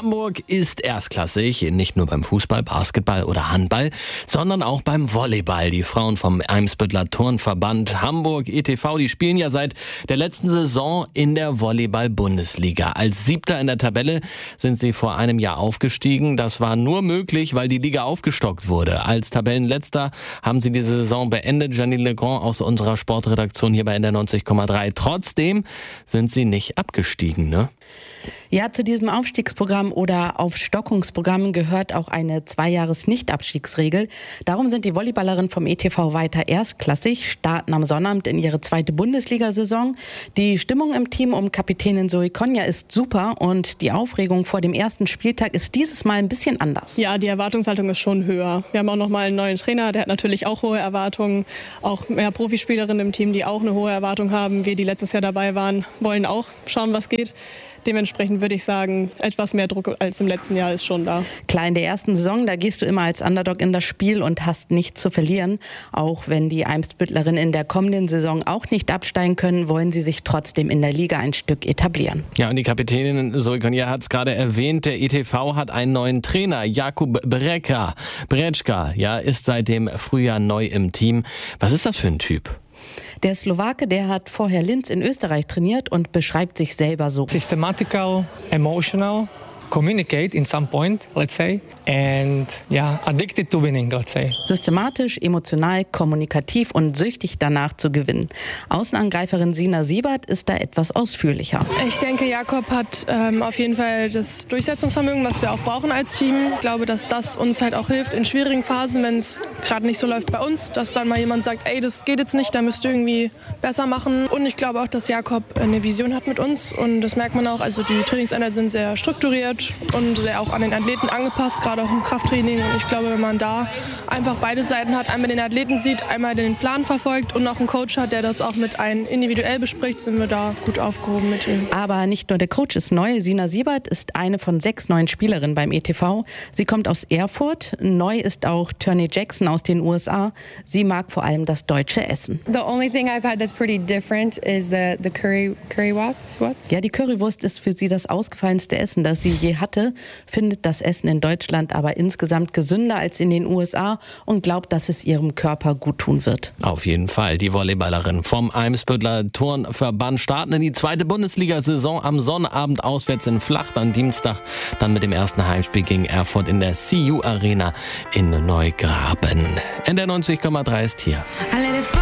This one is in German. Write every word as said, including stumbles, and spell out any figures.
Hamburg ist erstklassig, nicht nur beim Fußball, Basketball oder Handball, sondern auch beim Volleyball. Die Frauen vom Eimsbütteler Turnverband Hamburg E T V, die spielen ja seit der letzten Saison in der Volleyball-Bundesliga. Als Siebter in der Tabelle sind sie vor einem Jahr aufgestiegen. Das war nur möglich, weil die Liga aufgestockt wurde. Als Tabellenletzter haben sie diese Saison beendet. Janine Legrand aus unserer Sportredaktion hier bei N D R neunzig Komma drei. Trotzdem sind sie nicht abgestiegen, ne? Ja, zu diesem Aufstiegsprogramm oder Aufstockungsprogramm gehört auch eine Zweijahres-Nicht-Abstiegsregel. Darum sind die Volleyballerinnen vom E T V weiter erstklassig, starten am Sonnabend in ihre zweite Bundesliga-Saison. Die Stimmung im Team um Kapitänin Zoe Konja ist super und die Aufregung vor dem ersten Spieltag ist dieses Mal ein bisschen anders. Ja, die Erwartungshaltung ist schon höher. Wir haben auch noch mal einen neuen Trainer, der hat natürlich auch hohe Erwartungen. Auch mehr Profispielerinnen im Team, die auch eine hohe Erwartung haben. Wir, die letztes Jahr dabei waren, wollen auch schauen, was geht. Dementsprechend würde ich sagen, etwas mehr Druck als im letzten Jahr ist schon da. Klar, in der ersten Saison, da gehst du immer als Underdog in das Spiel und hast nichts zu verlieren. Auch wenn die Eimsbüttlerinnen in der kommenden Saison auch nicht absteigen können, wollen sie sich trotzdem in der Liga ein Stück etablieren. Ja, und die Kapitänin Zoe Konja hat es gerade erwähnt, der E T V hat einen neuen Trainer, Jakub Brečka. Brečka, ja, ist seit dem Frühjahr neu im Team. Was ist das für ein Typ? Der Slowake, der hat vorher Linz in Österreich trainiert und beschreibt sich selber so. Systematical, emotional, communicate in some point, let's say, and yeah, addicted to winning, let's say. Systematisch, emotional, kommunikativ und süchtig danach zu gewinnen. Außenangreiferin Sina Siebert ist da etwas ausführlicher. Ich denke, Jakob hat ähm, auf jeden Fall das Durchsetzungsvermögen, was wir auch brauchen als Team. Ich glaube, dass das uns halt auch hilft in schwierigen Phasen, wenn es gerade nicht so läuft bei uns, dass dann mal jemand sagt, ey, das geht jetzt nicht, da müsst ihr irgendwie besser machen. Und ich glaube auch, dass Jakob eine Vision hat mit uns und das merkt man auch. Also die Trainingseinheiten sind sehr strukturiert und sehr auch an den Athleten angepasst, gerade auch im Krafttraining. Und ich glaube, wenn man da einfach beide Seiten hat, einmal den Athleten sieht, einmal den Plan verfolgt und noch einen Coach hat, der das auch mit einem individuell bespricht, sind wir da gut aufgehoben mit ihm. Aber nicht nur der Coach ist neu. Sina Siebert ist eine von sechs neuen Spielerinnen beim E T V. Sie kommt aus Erfurt. Neu ist auch Turney Jackson aus den U S A. Sie mag vor allem das deutsche Essen. The only thing I've had that's pretty different is the the curry currywurst. What's? Ja, die Currywurst ist für sie das ausgefallenste Essen, das sie je hatte, findet das Essen in Deutschland aber insgesamt gesünder als in den U S A und glaubt, dass es ihrem Körper gut tun wird. Auf jeden Fall. Die Volleyballerinnen vom Eimsbütteler Turnverband starten in die zweite Bundesliga-Saison am Sonnabend auswärts in Flach, am Dienstag dann mit dem ersten Heimspiel gegen Erfurt in der C U Arena in Neugraben. N D R neunzig Komma drei ist hier.